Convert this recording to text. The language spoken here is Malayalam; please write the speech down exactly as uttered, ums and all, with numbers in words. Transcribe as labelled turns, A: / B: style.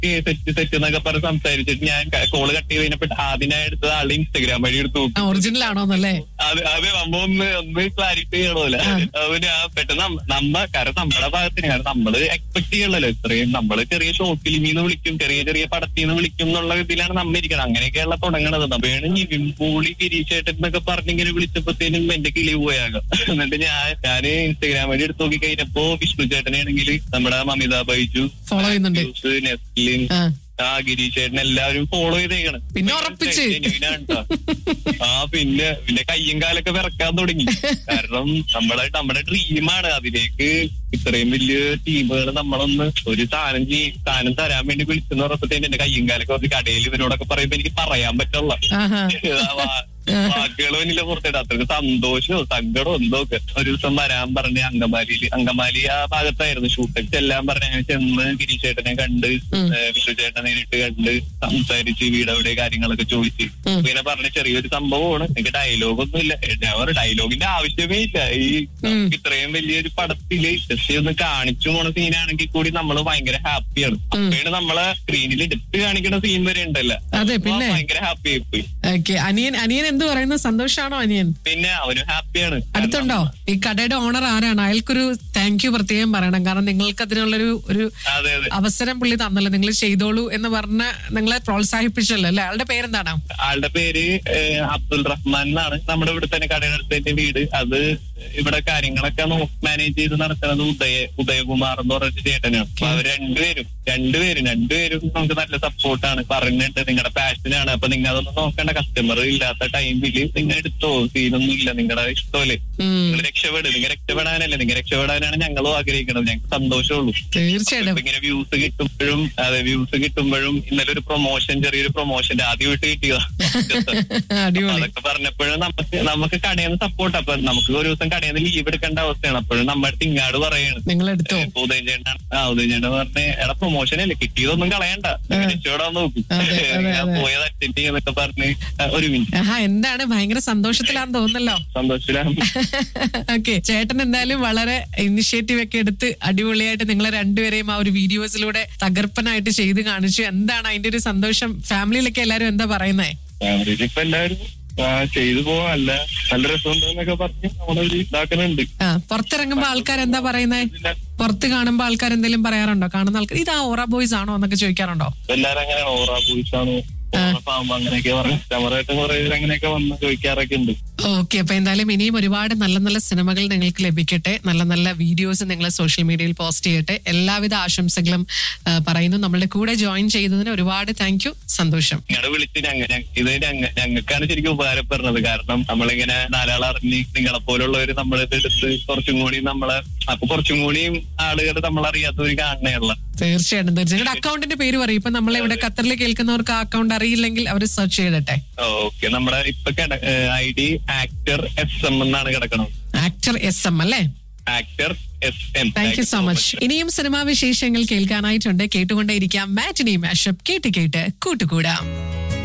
A: ഓക്കെ സെറ്റ് സെറ്റ് എന്നൊക്കെ പറഞ്ഞ് സംസാരിച്ചിട്ട് ഞാൻ കോള് കട്ട് ചെയ്ത് കഴിഞ്ഞപ്പോൾ ആദ്യം എടുത്തത് ആളുടെ ഇൻസ്റ്റാഗ്രാം വഴി എടുത്തു നോക്കി.
B: ഒറിജിനൽ ആണോന്നല്ലേ?
A: അത് അത് നമ്മ ഒന്ന് ഒന്ന് ക്ലാരിഫൈ ചെയ്യണമല്ലോ. അവന് ആ പെട്ടെന്ന് നമ്മ കാരണം നമ്മുടെ ഭാഗത്തിന് കാരണം നമ്മള് എക്സ്പെക്ട് ചെയ്യണല്ലോ ഇത്രയും. നമ്മള് ചെറിയ ഷോർട്ട് ഫിലിമിന്ന് വിളിക്കും, ചെറിയ ചെറിയ പടത്തിൽ നിന്ന് വിളിക്കും എന്നുള്ള ഇതിലാണ് നമ്മ ഇരിക്കണം. അങ്ങനെയൊക്കെയുള്ള തുടങ്ങണത്. വേണം നിവിൻപോളി ഗിരീഷേട്ടൻ എന്നൊക്കെ പറഞ്ഞിങ്ങനെ വിളിച്ചപ്പോഴത്തേനും എന്റെ കിളി പോയാകാം. എന്നിട്ട് ഞാൻ ഞാന് ഇൻസ്റ്റാഗ്രാം വഴി എടുത്ത് നോക്കി കഴിഞ്ഞപ്പോ വിഷ്ണു ചേട്ടനാണെങ്കിൽ നമ്മുടെ മമിത ബൈജു,
B: ഫോളോ ചെയ്യുന്നുണ്ട്,
A: നെസ്ലിൻ, ആ ഗിരീഷേട്ടൻ എല്ലാവരും ഫോളോ ചെയ്തേക്കണം.
B: പിന്നെ ഉറപ്പിച്ച്
A: ആ പിന്നെ പിന്നെ കയ്യും കാലൊക്കെ വിറക്കാൻ തുടങ്ങി. കാരണം നമ്മളെ നമ്മുടെ ഡ്രീമാണ്. അതിലേക്ക് ഇത്രയും വലിയ ടീമുകൾ നമ്മളൊന്ന് ഒരു സാധനം ചെയ് സാധനം തരാൻ വേണ്ടി വിളിച്ചെന്ന് പറഞ്ഞപ്പോഴത്തേന് എന്റെ കയ്യും കാലൊക്കെ ഒരു കടയിൽ ഇവരോടൊക്കെ പറയുമ്പോ എനിക്ക് പറയാൻ പറ്റുള്ള വാക്കുകൾ മുന്നിലെ പുറത്തിട്ട് അത്രയ്ക്ക് സന്തോഷമോ സങ്കടമോ എന്തോ ഒക്കെ. ഒരു ദിവസം വരാൻ പറഞ്ഞ് അങ്കമാലിയിൽ അങ്കമാലി ആ ഭാഗത്തായിരുന്നു ഷൂട്ട്. ചെല്ലാൻ പറഞ്ഞ ഞാൻ ചെന്ന് ഗിരീഷേട്ടനെ കണ്ട് വിഷ്ണു ചേട്ടനെ നേരിട്ട് കണ്ട് സംസാരിച്ച് വീടവിടെ കാര്യങ്ങളൊക്കെ ചോദിച്ച് പിന്നെ പറഞ്ഞ ചെറിയൊരു സംഭവമാണ്. എനിക്ക് ഡയലോഗൊന്നും ഇല്ല. ഞാൻ ഒരു ഡയലോഗിന്റെ ആവശ്യമേ ഇല്ല. ഈ ഇത്രയും വലിയൊരു പടത്തില് ജസ്റ്റ് ഒന്ന് കാണിച്ചു പോണ സീനാണെങ്കിൽ കൂടി നമ്മള് ഭയങ്കര ഹാപ്പിയാണ്. അപ്പോഴാണ് നമ്മളെ സ്ക്രീനിൽ എടുത്ത് കാണിക്കുന്ന സീൻ വരെ ഉണ്ടല്ലോ, ഭയങ്കര ഹാപ്പി ആയിപ്പോയി.
B: അനിയൻ അനിയൻ എന്ത് പറയുന്നു? സന്തോഷാണോ അനിയൻ?
A: പിന്നെ അവനും ഹാപ്പിയാണ്.
B: അടുത്തുണ്ടോ ഈ കടയുടെ ഓണർ ആരാണ്? അയാൾക്കൊരു താങ്ക് യു പ്രത്യേകം പറയണം. കാരണം നിങ്ങൾക്ക് അതിനുള്ളൊരു ഒരു അവസരം പുള്ളി തന്നല്ലോ, നിങ്ങൾ ചെയ്തോളൂ എന്ന് പറഞ്ഞ് നിങ്ങളെ പ്രോത്സാഹിപ്പിച്ചല്ലോ അല്ലെ? അയാളുടെ പേരെന്താണ്?
A: ആളുടെ പേര് അബ്ദുൾ റഹ്മാൻ എന്നാണ്. നമ്മുടെ ഇവിടെ തന്നെ കടയുടെ അടുത്തതിന്റെ വീട്. അത് ഇവിടെ കാര്യങ്ങളൊക്കെ മാനേജ് ചെയ്ത് നടത്തുന്നത് ഉദയ ഉദയകുമാർ എന്ന് പറഞ്ഞ ചേട്ടനാണ്. അപ്പൊ അവർ രണ്ടുപേരും രണ്ടുപേരും രണ്ടുപേരും നമുക്ക് നല്ല സപ്പോർട്ടാണ്. പറഞ്ഞിട്ട് നിങ്ങളുടെ പാഷനാണ്, അപ്പൊ നിങ്ങൾ അതൊന്നും നോക്കേണ്ട. കസ്റ്റമർ ഇല്ലാത്ത ടൈമില് നിങ്ങൾ എടുത്തോ, സീനൊന്നും ഇല്ല, നിങ്ങളുടെ ഇഷ്ടമല്ലേ, നിങ്ങൾ രക്ഷപ്പെട്. നിങ്ങൾ രക്ഷപ്പെടാനല്ലേ, നിങ്ങൾ രക്ഷപ്പെടാനാണ് ഞങ്ങളും ആഗ്രഹിക്കുന്നത്. ഞങ്ങൾക്ക് സന്തോഷമുള്ളൂ.
B: തീർച്ചയായിട്ടും
A: ഇങ്ങനെ വ്യൂസ് കിട്ടുമ്പോഴും അതെ വ്യൂസ് കിട്ടുമ്പോഴും ഇന്നലെ ഒരു പ്രൊമോഷൻ ചെറിയൊരു പ്രൊമോഷന്റെ ആദ്യമായിട്ട് കിട്ടിയതാ. അതൊക്കെ പറഞ്ഞപ്പോഴും നമുക്ക് നമുക്ക് കടയിൽ നിന്ന് സപ്പോർട്ട്. അപ്പൊ നമുക്ക് ഒരു ദിവസം കടയിൽ നിന്ന് ലീവ് എടുക്കേണ്ട അവസ്ഥയാണ്. അപ്പോഴും നമ്മുടെ ഇങ്ങാട് പറയാണ് ഉദയൻ ചേട്ടൻ ആ ഉദയൻ ചേട്ടൻ പറഞ്ഞ് എടാ പ്രൊമോഷൻ അല്ലേ, കിട്ടിയതൊന്നും കളയണ്ട, രക്ഷപ്പെടാൻ നോക്കും, ഞാൻ പോയത് അറ്റൻഡ് ചെയ്യുന്നൊക്കെ പറഞ്ഞ് ഒരു മിനിറ്റ്.
B: എന്താണ് ഭയങ്കര സന്തോഷത്തിലാന്ന് തോന്നുന്നല്ലോ?
A: സന്തോഷത്തിലാണ്.
B: ഓക്കെ, ചേട്ടൻ എന്തായാലും വളരെ ഇനിഷ്യേറ്റീവ് ഒക്കെ എടുത്ത് അടിപൊളിയായിട്ട് നിങ്ങളെ രണ്ടുപേരെയും ആ ഒരു വീഡിയോസിലൂടെ തകർപ്പനായിട്ട് ചെയ്ത് കാണിച്ചു. എന്താണ് അതിന്റെ ഒരു സന്തോഷം? ഫാമിലിയിലൊക്കെ എല്ലാരും എന്താ പറയുന്നേ?
A: ഫാമിലിയിൽ ഇപ്പൊ എല്ലാവരും ചെയ്തു പോവാല്ല, നല്ല രസമുണ്ടെന്നൊക്കെ പറഞ്ഞ് നമ്മളൊരു ഇതാക്കുന്നുണ്ട്.
B: പുറത്തിറങ്ങുമ്പോ ആൾക്കാർ എന്താ പറയുന്നേ? പുറത്ത് കാണുമ്പോ ആൾക്കാർ എന്തെങ്കിലും പറയാറുണ്ടോ? കാണുന്ന ആൾക്കാർ ഇത് ആ ഓറ ബോയ്സ് ആണോ എന്നൊക്കെ ചോദിക്കാറുണ്ടോ?
A: എല്ലാരും അങ്ങനെയാണ്, ഓറ ബോയ്സ് ആണോ അങ്ങനെയൊക്കെ പറഞ്ഞു ക്യാമറയായിട്ട് കുറെ അങ്ങനെയൊക്കെ വന്ന് ചോദിക്കാറൊക്കെ ഉണ്ട്.
B: ഓക്കെ, അപ്പൊ എന്തായാലും ഇനിയും ഒരുപാട് നല്ല നല്ല സിനിമകൾ നിങ്ങൾക്ക് ലഭിക്കട്ടെ, നല്ല നല്ല വീഡിയോസ് നിങ്ങൾ സോഷ്യൽ മീഡിയയിൽ പോസ്റ്റ് ചെയ്യട്ടെ. എല്ലാവിധ ആശംസകളും പറയുന്നു. നമ്മളുടെ കൂടെ ജോയിൻ ചെയ്തതിന് ഒരുപാട് താങ്ക് യു, സന്തോഷം.
A: നിങ്ങളെ വിളിച്ച് ഇത് ഞങ്ങൾക്കാണ് ശരിക്കും ഉപകാരപ്പെടുന്നത്. കാരണം നമ്മളിങ്ങനെ നാലാൾ അറിഞ്ഞ് നിങ്ങളെ പോലുള്ളവര് നമ്മളിത് എടുത്ത് കുറച്ചും കൂടി നമ്മളെ അപ്പൊ കുറച്ചും കൂടിയും ആളുകൾ നമ്മളറിയാത്തവര് കാണണേയുള്ള.
B: തീർച്ചയായിട്ടും തീർച്ചയായിട്ടും അക്കൗണ്ടിന്റെ പേര് പറയും. ഇപ്പൊ നമ്മളെ ഇവിടെ ഖത്തറിൽ കേൾക്കുന്നവർക്ക് ആ അക്കൗണ്ട് അറിയില്ലെങ്കിൽ അവർ സെർച്ച് ചെയ്തിട്ടെ.
A: ഓക്കെ, നമ്മുടെ ഇപ്പൊ I D actor S M എന്നാണ് കിടക്കുന്നത്.
B: ആക്ടർ എസ് എം അല്ലേ?
A: Actor S M.
B: Thank you so much. ഇനിയും സിനിമാ വിശേഷങ്ങൾ കേൾക്കാനായിട്ടുണ്ട്. കേട്ടുകൊണ്ടേയിരിക്കാം മാറ്റിനി മാഷപ്പ്. കേട്ട് കേട്ട് കൂട്ടുകൂടാം.